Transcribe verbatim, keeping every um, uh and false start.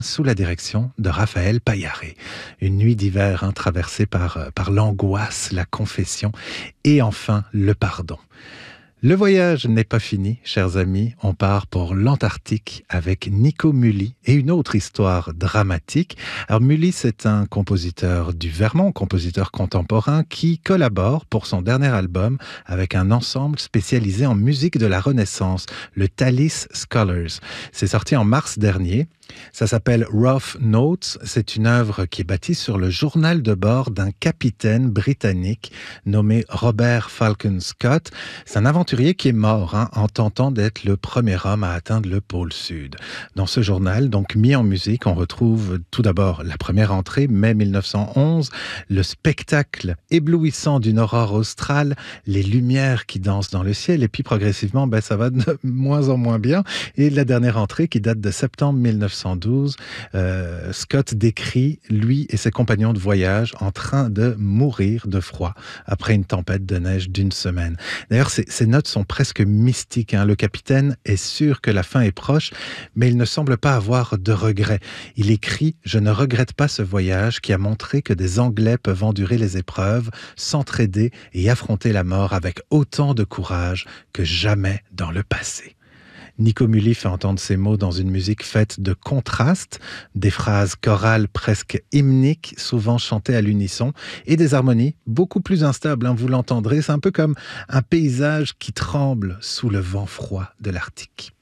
sous la direction de Raphaël Paillaré. Une nuit d'hiver hein, traversée par, par l'angoisse, la confession et enfin le pardon. Le voyage n'est pas fini, chers amis. On part pour l'Antarctique avec Nico Mully et une autre histoire dramatique. Alors Mully, c'est un compositeur du Vermont, compositeur contemporain qui collabore pour son dernier album avec un ensemble spécialisé en musique de la Renaissance, le Thalys Scholars. C'est sorti en mars dernier. Ça s'appelle Rough Notes. C'est une œuvre qui est bâtie sur le journal de bord d'un capitaine britannique nommé Robert Falcon Scott. C'est un aventurier qui est mort hein, en tentant d'être le premier homme à atteindre le pôle sud. Dans ce journal, donc mis en musique, on retrouve tout d'abord la première entrée, mai mille neuf cent onze, le spectacle éblouissant d'une aurore australe, les lumières qui dansent dans le ciel, et puis progressivement, ben, ça va de moins en moins bien. Et la dernière entrée qui date de septembre mille neuf cent douze, euh, Scott décrit lui et ses compagnons de voyage en train de mourir de froid après une tempête de neige d'une semaine. D'ailleurs, ces, ces notes sont presque mystiques. Hein. Le capitaine est sûr que la fin est proche, mais il ne semble pas avoir de regrets. Il écrit « Je ne regrette pas ce voyage qui a montré que des Anglais peuvent endurer les épreuves, s'entraider et affronter la mort avec autant de courage que jamais dans le passé. » Nico Mully fait entendre ces mots dans une musique faite de contrastes, des phrases chorales presque hymniques, souvent chantées à l'unisson, et des harmonies beaucoup plus instables, hein, vous l'entendrez, c'est un peu comme un paysage qui tremble sous le vent froid de l'Arctique.